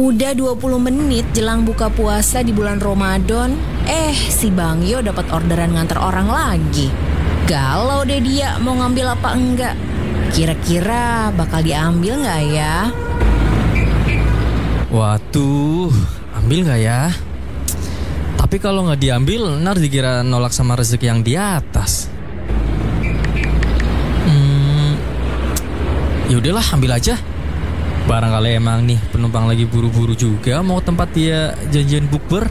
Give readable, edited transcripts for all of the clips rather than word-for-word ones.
Udah 20 menit jelang buka puasa di bulan Ramadan, si Bang Yo dapat orderan nganter orang lagi. Galau deh dia mau ngambil apa enggak. Kira-kira bakal diambil nggak ya? Waduh, ambil nggak ya? Tapi kalau nggak diambil, ntar dikira nolak sama rezeki yang di atas. Yaudahlah, ambil aja. Barangkali emang nih penumpang lagi buru-buru juga mau tempat dia janjian bukber.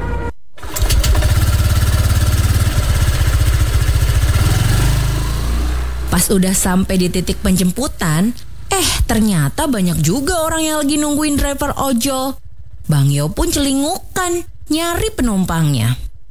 Pas udah sampai di titik penjemputan, ternyata banyak juga orang yang lagi nungguin driver ojol. Bang Yo pun celingukan nyari penumpangnya.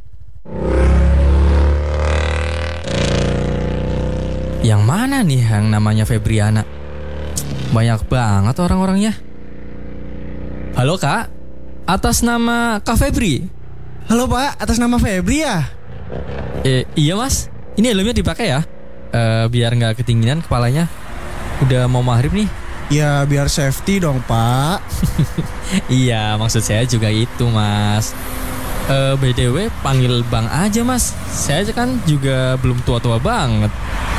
Yang mana nih yang namanya Febriana? Banyak banget orang-orangnya. Halo Kak, atas nama Kak Febri. Halo Pak, atas nama Febri ya? Iya Mas, ini helmnya dipakai ya? Biar gak ketinggian kepalanya. Udah mau maghrib nih. Ya biar safety dong Pak. Iya, maksud saya juga itu Mas. BTW panggil Bang aja Mas. Saya kan juga belum tua-tua banget.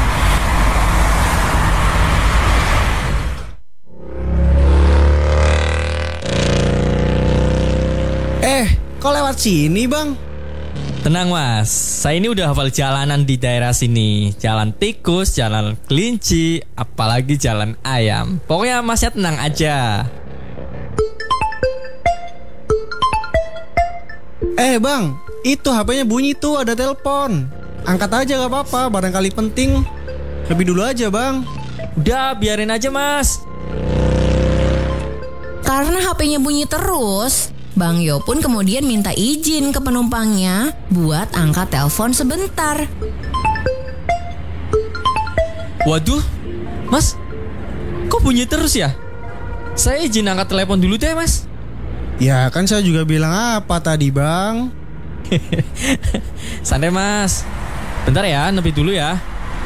Kok lewat sini Bang? Tenang Mas, saya ini udah hafal jalanan di daerah sini. Jalan tikus, jalan kelinci, apalagi jalan ayam. Pokoknya Masnya tenang aja. Bang, itu HP-nya bunyi tuh, ada telepon. Angkat aja gak apa-apa, barangkali penting. Lebih dulu aja Bang. Udah, biarin aja Mas. Karena HP-nya bunyi terus, Bang Yo pun kemudian minta izin ke penumpangnya buat angkat telepon sebentar. Waduh, Mas, kok bunyi terus ya? Saya izin angkat telepon dulu deh Mas. Ya kan saya juga bilang apa tadi Bang? Santai Mas. Bentar ya, nepi dulu ya.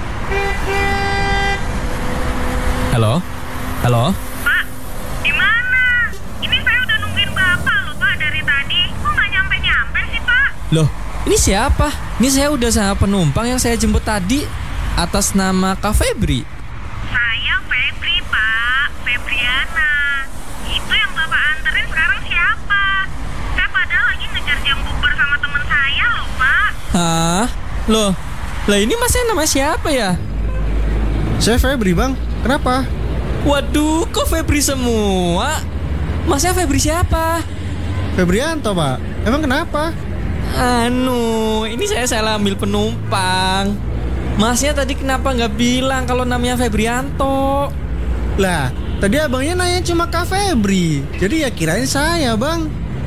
Halo? Halo? Pak, di mana? Ini saya udah nungguin Bapak loh Pak dari tadi. Kok nggak nyampe-nyampe sih Pak? Loh, ini siapa? Ini saya udah sama penumpang yang saya jemput tadi atas nama Kak Febri. Saya Febri Pak, Febriana. Itu yang Bapak anterin sekarang siapa? Saya padahal lagi ngejar jam bukber sama temen saya loh Pak. Hah? Loh, lah ini Masnya nama siapa ya? Saya Febri Bang, kenapa? Waduh, kok Febri semua? Masnya Febri siapa? Febrianto Pak, emang kenapa? Ini saya salah ambil penumpang. Masnya tadi kenapa nggak bilang kalau namanya Febrianto? Lah, tadi abangnya nanya cuma Kak Febri. Jadi ya kirain saya Bang.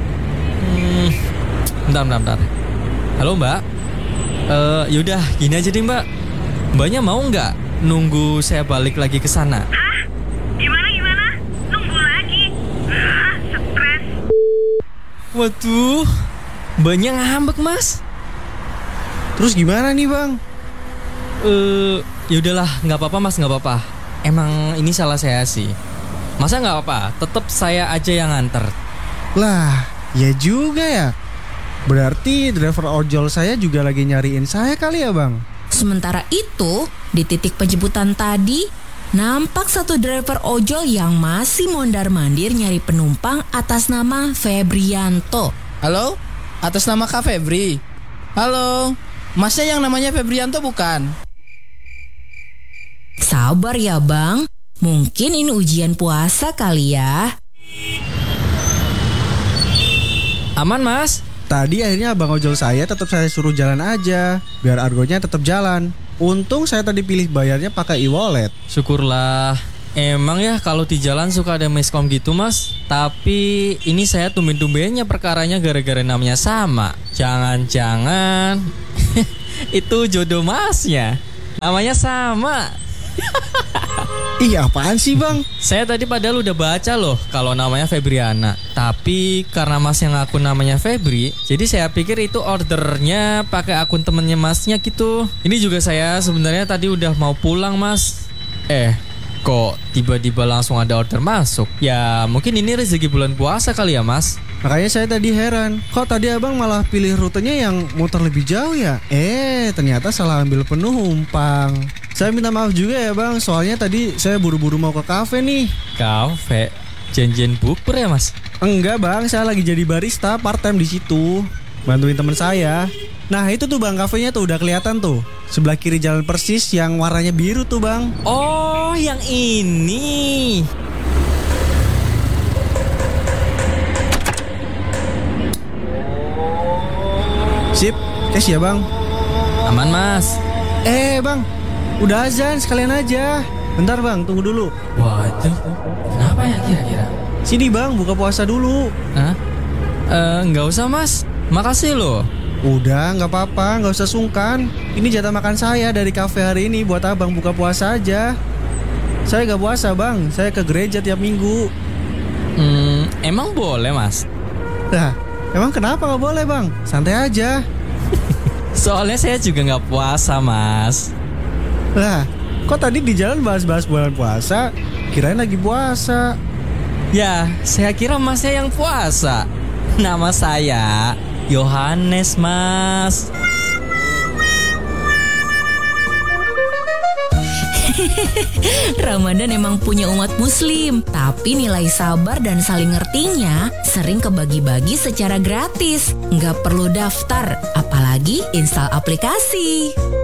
Bentar. Halo Mbak. Yaudah, gini aja deh Mbak. Mbaknya mau nggak nunggu saya balik lagi ke sana? Hah? Gimana? Nunggu lagi? Stres. Waduh, Mbaknya ngambek Mas. Terus gimana nih Bang? Yaudahlah, nggak apa-apa Mas, nggak apa-apa. Emang ini salah saya sih. Masa nggak apa-apa? Tetap saya aja yang nganter. Lah, ya juga ya. Berarti driver ojol saya juga lagi nyariin saya kali ya Bang? Sementara itu, di titik penjemputan tadi, nampak satu driver ojol yang masih mondar-mandir nyari penumpang atas nama Febrianto. Halo? Atas nama Kak Febri? Halo? Masnya yang namanya Febrianto bukan? Sabar ya Bang, mungkin ini ujian puasa kali ya. Aman Mas? Tadi akhirnya abang ojol saya tetap saya suruh jalan aja, biar argonya tetap jalan. Untung saya tadi pilih bayarnya pakai e-wallet. Syukurlah. Emang ya kalau di jalan suka ada miskom gitu Mas. Tapi ini saya tumben-tumbennya perkaranya gara-gara namanya sama. Jangan-jangan itu jodoh Masnya. Namanya sama. Ih, apaan sih Bang? Saya tadi padahal udah baca loh kalau namanya Febriana. Tapi karena Mas yang ngaku namanya Febri, jadi saya pikir itu ordernya pakai akun temennya Masnya gitu. Ini juga saya sebenarnya tadi udah mau pulang Mas. Kok tiba-tiba langsung ada order masuk? Ya mungkin ini rezeki bulan puasa kali ya mas. Makanya saya tadi heran, kok tadi abang malah pilih rutenya yang muter lebih jauh ya? Ternyata salah ambil penumpang. Saya minta maaf juga ya bang, soalnya tadi saya buru-buru mau ke kafe nih. Kafe? Janjian bukber ya mas? Enggak bang, saya lagi jadi barista part time di situ, bantuin teman saya. Nah itu tuh bang, kafenya tuh udah kelihatan tuh, sebelah kiri jalan persis yang warnanya biru tuh bang. Oh yang ini. Sip, cash ya bang. Aman mas. Bang, udah azan sekalian aja. Bentar bang, tunggu dulu. Waduh, kenapa ya kira-kira? Sini bang, buka puasa dulu. Hah? Nggak usah mas, makasih loh. Udah, nggak apa-apa, nggak usah sungkan. Ini jatah makan saya dari kafe hari ini buat abang buka puasa aja. Saya nggak puasa bang, saya ke gereja tiap minggu. Emang boleh mas? Nah, emang kenapa nggak boleh bang? Santai aja. Soalnya saya juga nggak puasa mas. Lah, kok tadi di jalan bahas-bahas bulan puasa? Kirain lagi puasa. Ya, saya kira masnya yang puasa. Nama saya Yohanes mas. Ramadan emang punya umat muslim, tapi nilai sabar dan saling ngertinya sering kebagi-bagi secara gratis. Nggak perlu daftar, apalagi install aplikasi.